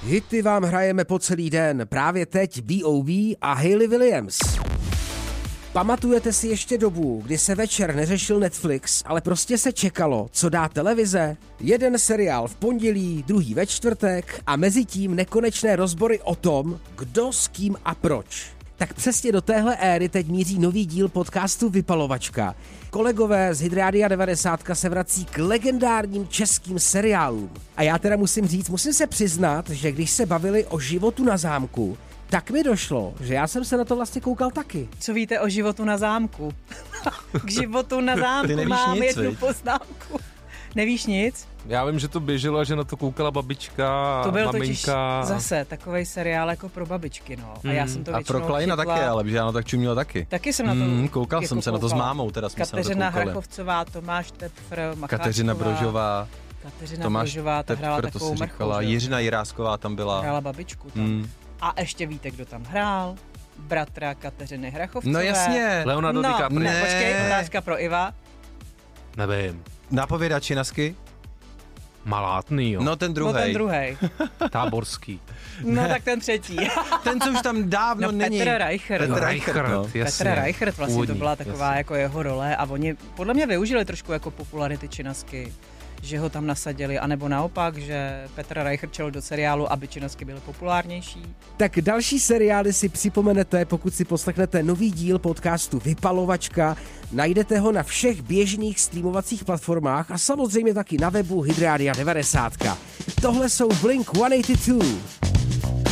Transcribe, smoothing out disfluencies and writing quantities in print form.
Hity vám hrajeme po celý den, právě teď B.O.B. a Hayley Williams. Pamatujete si ještě dobu, kdy se večer neřešil Netflix, ale prostě se čekalo, co dá televize? Jeden seriál v pondělí, druhý ve čtvrtek a mezi tím nekonečné rozbory o tom, kdo s kým a proč. Tak přesně do téhle éry teď míří nový díl podcastu Vypalovačka. Kolegové z Hydrádia 90 se vrací k legendárním českým seriálům. A já teda musím se přiznat, že když se bavili o životu na zámku, tak mi došlo, že já jsem se na to vlastně koukal taky. Co víte o životu na zámku? K životu na zámku mám jednu poznámku. Nevíš nic? Já vím, že to běželo a že na to koukala babička, to byl maminka. Totiž zase takovej seriál jako pro babičky, no. A já jsem to většinou pro Klajina taky, ale že ano, tak čuměl taky. Taky jsem na to koukal jsem se na to s mámou, teda jsme se na to koukali. Kateřina Hrachovcová, Tomáš Tepfr, Macháčková. Kateřina Brožová. Tomáš Brožová, ta hrála takovou mrchou. Jiřina Jirásková tam byla. Hrála babičku tam. A ještě víte, kdo tam hrál? Bratra Kateřiny Hrachovcové. No jasně. Leonardo DiCaprio. Ne, počkej, otázka pro Iva. Nevím. Nápověda Činasky? Malátný, jo. No ten druhej. Táborský. No tak ten třetí. Ten, co už tam dávno není. Petr Reichert. Jasně. Petr Reichert vlastně Původní, to byla taková jako jeho role a oni podle mě využili trošku jako popularity Činasky, že ho tam nasadili, anebo naopak, že Petr Reichert čel do seriálu, aby Činasky byly populárnější. Tak další seriály si připomenete, pokud si poslechnete nový díl podcastu Vypalovačka. Najdete ho na všech běžných streamovacích platformách a samozřejmě taky na webu Hydrádia 90. Tohle jsou Blink 182.